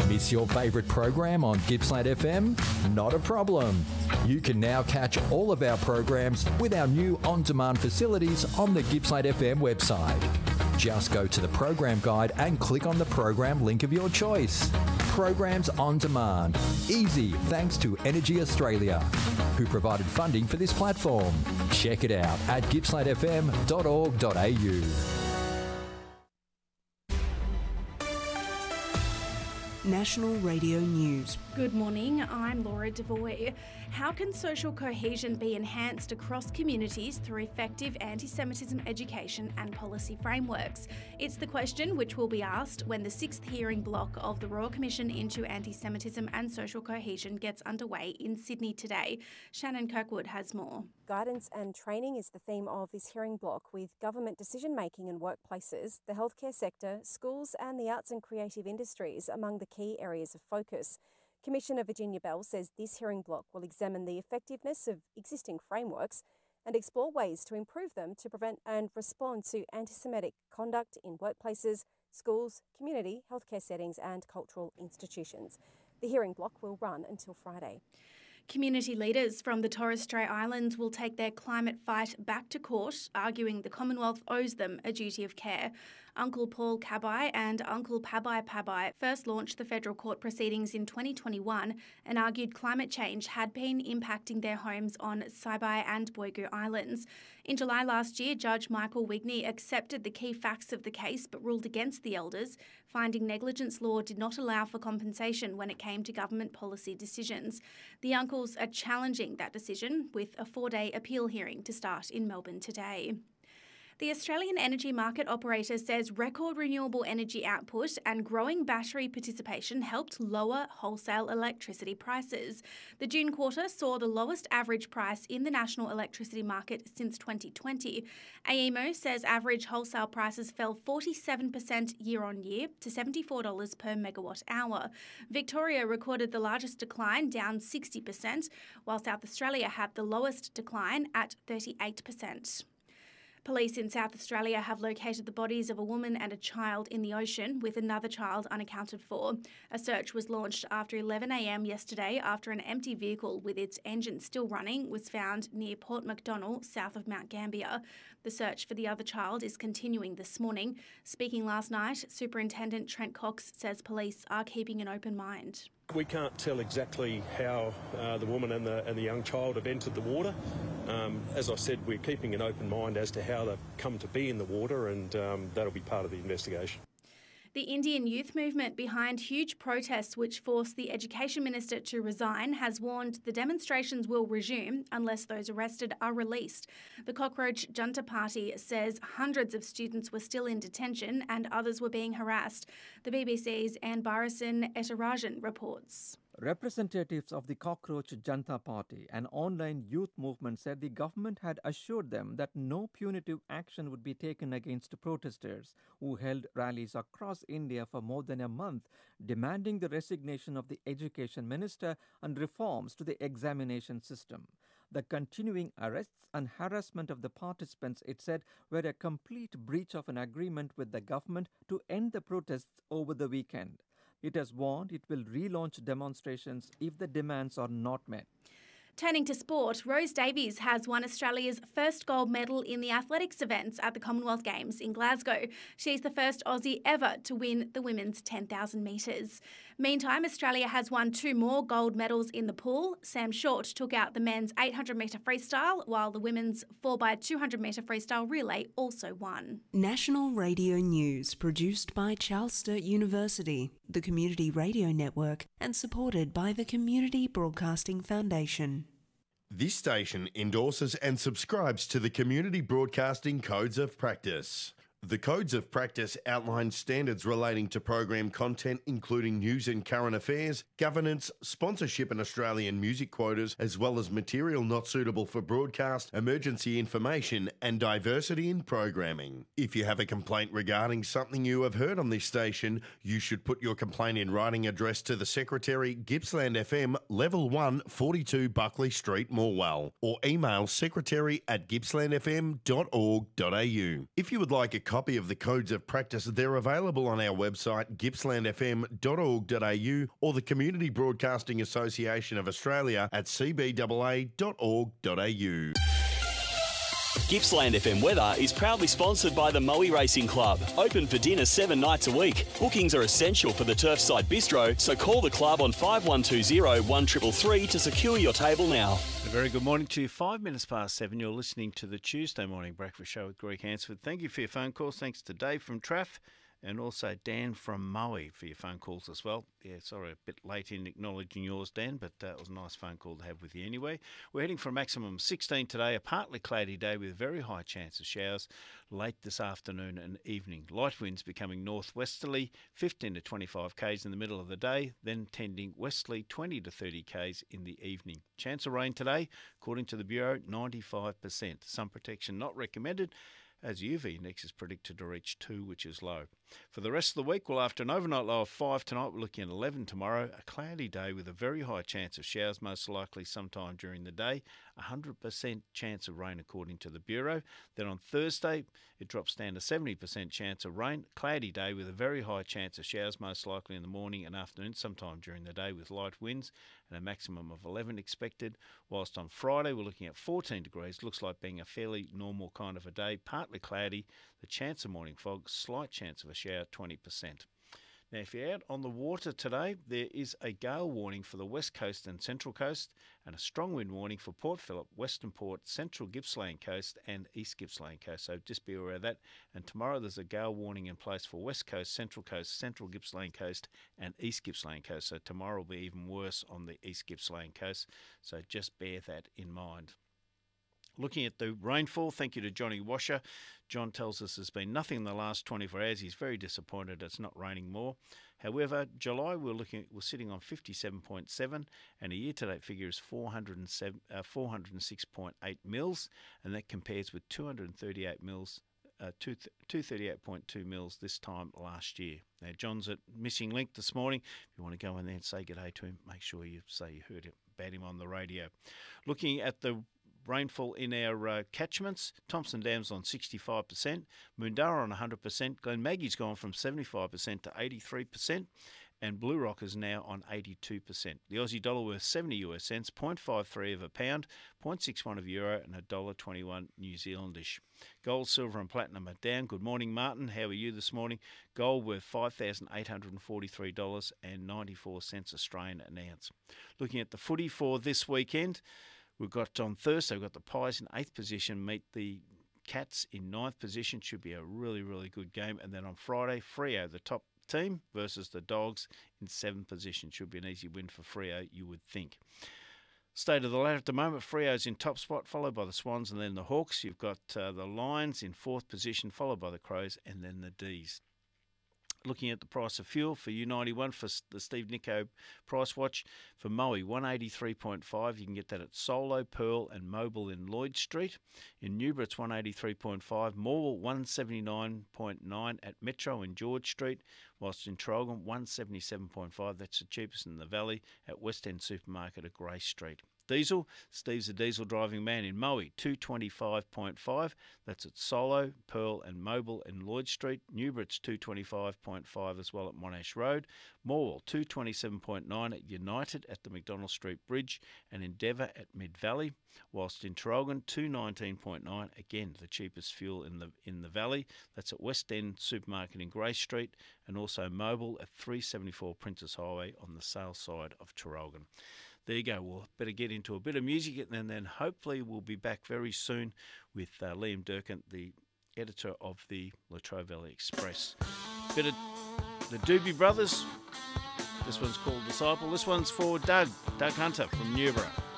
Miss your favourite program on Gippsland FM? Not a problem. You can now catch all of our programs with our new on-demand facilities on the Gippsland FM website. Just go to the program guide and click on the program link of your choice. Programs on demand. Easy thanks to Energy Australia, who provided funding for this platform. Check it out at gippslandfm.org.au. National Radio News. Good morning, I'm Laura Devoy. How can social cohesion be enhanced across communities through effective anti-Semitism education and policy frameworks? It's the question which will be asked when the 6th hearing block of the Royal Commission into Anti-Semitism and Social Cohesion gets underway in Sydney today. Shannon Kirkwood has more. Guidance and training is the theme of this hearing block, with government decision-making in workplaces, the healthcare sector, schools and the arts and creative industries among the key areas of focus. Commissioner Virginia Bell says this hearing block will examine the effectiveness of existing frameworks and explore ways to improve them to prevent and respond to anti-Semitic conduct in workplaces, schools, community, healthcare settings and cultural institutions. The hearing block will run until Friday. Community leaders from the Torres Strait Islands will take their climate fight back to court, arguing the Commonwealth owes them a duty of care. Uncle Paul Kabai and Uncle Pabai Pabai first launched the federal court proceedings in 2021 and argued climate change had been impacting their homes on Saibai and Boigu Islands. In July last year, Judge Michael Wigney accepted the key facts of the case but ruled against the elders, finding negligence law did not allow for compensation when it came to government policy decisions. The uncles are challenging that decision, with a 4-day appeal hearing to start in Melbourne today. The Australian Energy Market Operator says record renewable energy output and growing battery participation helped lower wholesale electricity prices. The June quarter saw the lowest average price in the national electricity market since 2020. AEMO says average wholesale prices fell 47% year on year to $74 per megawatt hour. Victoria recorded the largest decline, down 60%, while South Australia had the lowest decline at 38%. Police in South Australia have located the bodies of a woman and a child in the ocean, with another child unaccounted for. A search was launched after 11 a.m. yesterday after an empty vehicle with its engine still running was found near Port MacDonnell, south of Mount Gambier. The search for the other child is continuing this morning. Speaking last night, Superintendent Trent Cox says police are keeping an open mind. We can't tell exactly how the woman and the young child have entered the water. As I said, we're keeping an open mind as to how they've come to be in the water, and that'll be part of the investigation. The Indian youth movement behind huge protests which forced the Education Minister to resign has warned the demonstrations will resume unless those arrested are released. The Cockroach Junta Party says hundreds of students were still in detention and others were being harassed. The BBC's Anne Barasan Etarajan reports. Representatives of the Cockroach Junta Party, an online youth movement, said the government had assured them that no punitive action would be taken against protesters who held rallies across India for more than a month, demanding the resignation of the Education Minister and reforms to the examination system. The continuing arrests and harassment of the participants, it said, were a complete breach of an agreement with the government to end the protests over the weekend. It has warned it will relaunch demonstrations if the demands are not met. Turning to sport, Rose Davies has won Australia's first gold medal in the athletics events at the Commonwealth Games in Glasgow. She's the first Aussie ever to win the women's 10,000 metres. Meantime, Australia has won 2 more gold medals in the pool. Sam Short took out the men's 800-metre freestyle, while the women's 4x200-metre freestyle relay also won. National Radio News, produced by Charles Sturt University, the Community Radio Network, and supported by the Community Broadcasting Foundation. This station endorses and subscribes to the Community Broadcasting Codes of Practice. The Codes of Practice outline standards relating to program content, including news and current affairs, governance, sponsorship and Australian music quotas, as well as material not suitable for broadcast, emergency information and diversity in programming. If you have a complaint regarding something you have heard on this station, you should put your complaint in writing address to the Secretary, Gippsland FM, Level 1, 42 Buckley Street, Morwell, or email secretary@gippslandfm.org.au. If you would like a copy of the Codes of Practice, they're available on our website, gippslandfm.org.au, or the Community Broadcasting Association of Australia at cbaa.org.au. Gippsland FM weather is proudly sponsored by the Moe Racing Club. Open for dinner 7 nights a week. Bookings are essential for the Turfside Bistro, so call the club on 5120 1333 to secure your table now. A very good morning to you. 5 minutes past 7. You're listening to the Tuesday Morning Breakfast Show with Greg Hansford. Thank you for your phone calls. Thanks to Dave from Traff and also Dan from Moe for your phone calls as well. Yeah, sorry, a bit late in acknowledging yours, Dan, but it was a nice phone call to have with you anyway. We're heading for a maximum of 16 today, a partly cloudy day with a very high chance of showers late this afternoon and evening. Light winds becoming northwesterly, 15 to 25 k's in the middle of the day, then tending westerly, 20 to 30 k's in the evening. Chance of rain today, according to the Bureau, 95%. Sun protection not recommended, as UV index is predicted to reach 2, which is low. For the rest of the week, well, after an overnight low of 5 tonight, we're looking at 11 tomorrow. A cloudy day with a very high chance of showers, most likely sometime during the day. 100% chance of rain, according to the Bureau. Then on Thursday, it drops down to 70% chance of rain. Cloudy day with a very high chance of showers, most likely in the morning and afternoon, sometime during the day with light winds, and a maximum of 11 expected. Whilst on Friday, we're looking at 14 degrees. Looks like being a fairly normal kind of a day, partly cloudy. The chance of morning fog, slight chance of a shower, 20%. Now, if you're out on the water today, there is a gale warning for the West Coast and Central Coast and a strong wind warning for Port Phillip, Western Port, Central Gippsland Coast and East Gippsland Coast. So just be aware of that. And tomorrow there's a gale warning in place for West Coast, Central Gippsland Coast and East Gippsland Coast. So tomorrow will be even worse on the East Gippsland Coast. So just bear that in mind. Looking at the rainfall, thank you to Johnny Washer. John tells us there's been nothing in the last 24 hours. He's very disappointed it's not raining more. However, July we're sitting on 57.7, and a year-to-date figure is 406.8 mils, and that compares with 238 mils. 238.2 mils this time last year. Now, John's at Missing Link this morning. If you want to go in there and say good day to him, make sure you say you heard about him on the radio. Looking at the rainfall in our catchments, Thompson Dam's on 65%, Moondarra on 100%, Glen Maggie's gone from 75% to 83%, and Blue Rock is now on 82%. The Aussie dollar worth 70 US cents, 0.53 of a pound, 0.61 of euro, and $1.21 New Zealandish. Gold, silver and platinum are down. Good morning, Martin. How are you this morning? Gold worth $5,843.94 Australian an ounce. Looking at the footy for this weekend, we've got on Thursday, we've got the Pies in 8th position meet the Cats in 9th position. Should be a really, really good game. And then on Friday, Freo, the top team, versus the Dogs in 7th position. Should be an easy win for Freo, you would think. State of the ladder at the moment, Freo's in top spot, followed by the Swans and then the Hawks. You've got the Lions in 4th position, followed by the Crows and then the D's. Looking at the price of fuel for U91 for the Steve Nico price watch for Moe, 183.5. You can get that at Solo, Pearl and Mobile in Lloyd Street. In Newborough, it's 183.5. Morwell, 179.9 at Metro in George Street. Whilst in Traralgon, 177.5. That's the cheapest in the Valley at West End Supermarket at Grey Street. Diesel, Steve's a diesel driving man in Moe, 225.5. That's at Solo, Pearl and Mobile in Lloyd Street. Newborough, it's 225.5 as well at Monash Road. Morwell, 227.9 at United at the McDonald Street Bridge and Endeavour at Mid Valley. Whilst in Traralgon, 219.9, again the cheapest fuel in the Valley. That's at West End Supermarket in Grey Street and also Mobile at 374 Princess Highway on the sales side of Traralgon. There you go. We'll better get into a bit of music and then hopefully we'll be back very soon with Liam Durkant, the editor of the Latrobe Valley Express. Bit of the Doobie Brothers. This one's called Disciple. This one's for Doug Hunter from Newborough.